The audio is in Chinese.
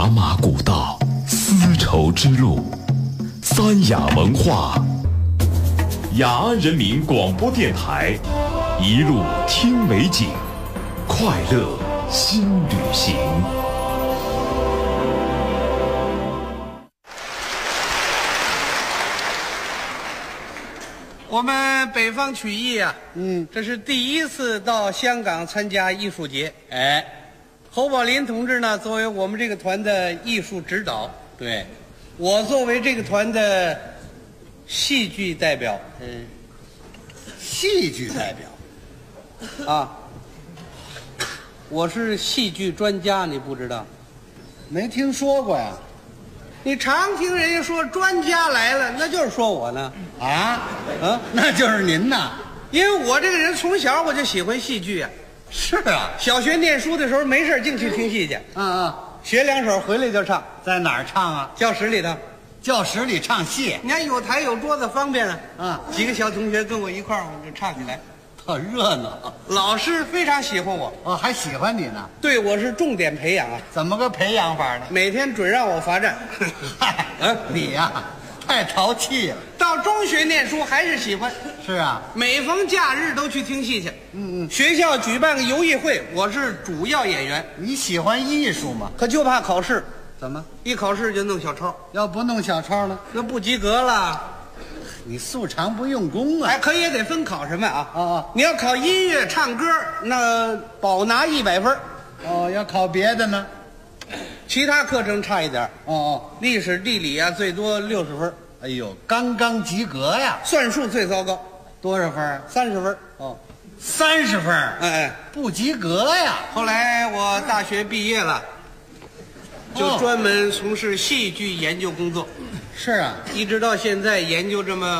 茶马古道，丝绸之路，三雅文化，雅安人民广播电台，一路听美景，快乐新旅行。 我们北方曲艺啊，这是第一次到香港参加艺术节。 哎， 侯宝林同志呢，作为我们这个团的艺术指导， 对， 我作为这个团的戏剧代表， 戏剧代表， 啊，我是戏剧专家，你不知道？ 没听说过呀？ 你常听人家说专家来了，那就是说我呢。 啊，那就是您呐。 因为我这个人从小我就喜欢戏剧啊。 是啊， 小学念书的时候没事净去听戏去，学两手回来就唱， 在哪儿唱啊？ 教室里头。 教室里唱戏， 你看有台有桌子方便啊。 几个小同学跟我一块儿，我们就唱起来， 特热闹。 老师非常喜欢我， 哦，还喜欢你呢？ 对我是重点培养啊， 怎么个培养法呢？ 每天准让我罚站。 嗨，你呀，太淘气了。 到中学念书还是喜欢， 是啊， 每逢假日都去听戏去。学校举办个游艺会，我是主要演员。 你喜欢艺术吗？ 可就怕考试， 怎么？ 一考试就弄小抄， 要不弄小抄呢？ 那不及格了。 你素常不用功啊！ 哎，可也得分考什么啊？ 哦， 你要考音乐、唱歌，那保拿100分。 哦，要考别的呢？ 其他课程差一点。历史、地理啊，最多60分。 哎呦，刚刚及格呀！ 算术最糟糕， 多少分 ？30分。 30分。 哎， 不及格呀！ 后来我大学毕业了，就专门从事戏剧研究工作。 是啊， 一直到现在研究这么